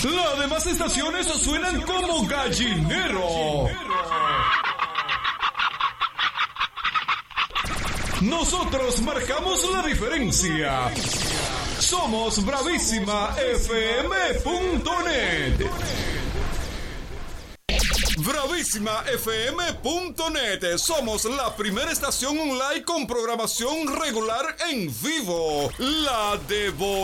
Las demás estaciones suenan como gallinero. Nosotros marcamos la diferencia. Somos bravísimafm.net. bravísimafm.net. Somos la primera estación online con programación regular en vivo. La de